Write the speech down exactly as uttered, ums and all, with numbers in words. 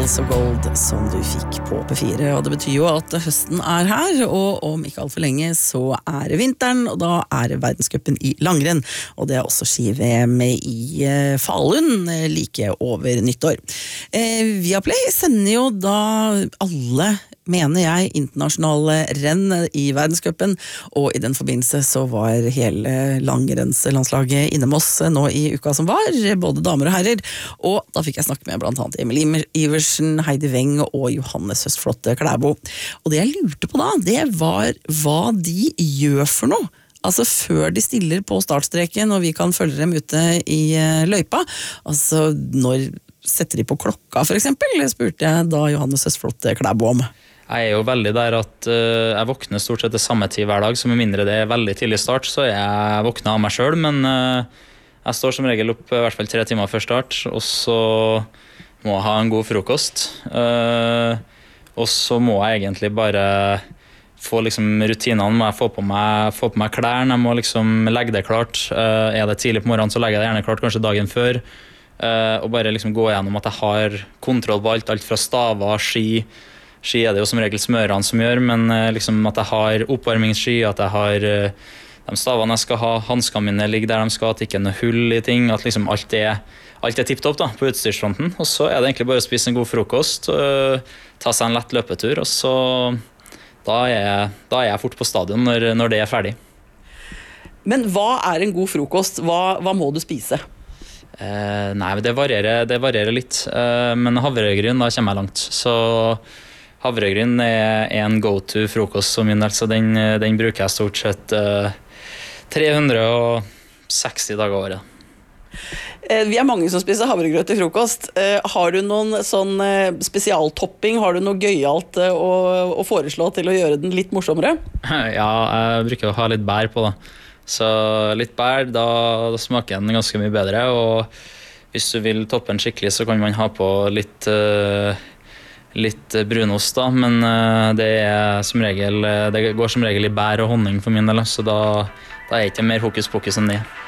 Hills of Gold som du fikk på P fire, og det betyr jo at høsten er her, og om ikke alt for lenge så er det vinteren, og da er det verdenscupen i langrenn, og det er også ski-V M i Falun like over nyttår. Eh, Viaplay sender jo da alle, mener jeg, internasjonale renn i verdenscupen, og i den forbindelse så var hele langrennslandslaget inne med oss nå i uka som var, både damer og herrer, og da fikk jeg snakke med blant annet Emil Iversen, Heidi Weng og Johannes Høstflot Klæbo. Og det jeg lurte på da, det var hva de gjør for noe. Altså før de stiller på startstreken, og vi kan følge dem ute i løypa. Altså når setter de på klokka for eksempel, spurte jeg da Johannes Høstflot Klæbo om. Jeg er jo veldig der at uh, jeg våkner stort sett til samme tid hver dag, så med mindre det er veldig tidlig start, så er jeg våkner av meg selv, men uh, jeg står som regel opp i hvert fall tre timer før start, og så må jeg ha en god frokost, uh, og så må jeg egentlig bare få liksom rutinene, må jeg få på meg, få på meg klærne, jeg må liksom legge det klart, uh, er det tidlig på morgenen så legger jeg det gjerne klart, kanskje dagen før, uh, og bare liksom gå gjennom at jeg har kontroll på alt, alt fra staver, ski. Ski er det jo som regel smørene som gjør, men liksom at jeg har oppvarmingsski, at jeg har de stavene jeg skal ha, handskene mine ligger der de skal, at det ikke er noe hull i ting, at liksom alt er, alt er tipptopp da, på utstyrsfronten. Og så er det egentlig bare å spise en god frokost, ta seg en lett løpetur, og så da er jeg, da er jeg fort på stadion når, når det er ferdig. Men hva er en god frokost? Hva, hva må du spise? Eh, nei, det varierer, det varierer litt, eh, men havregryn, da kommer jeg langt, så havregryn er en go-to frokost som min, altså den, den bruker jeg stort sett uh, tre hundre og seksti dager året. Vi er mange som spiser havregrøt til frokost. Har du noen sånn spesialtopping? Har du noe gøyalt å, å foreslå til å gjøre den litt morsommere? Ja, jeg bruker å ha litt bær på da. Så litt bær, da, da smaker den ganske mye bedre, og hvis du vil toppe den skikkelig så kan man ha på litt uh, litt brunost da, men det, er som regel, det går som regel i bær og honning for min del, så da, da er det ikke mer hokus pokus enn det.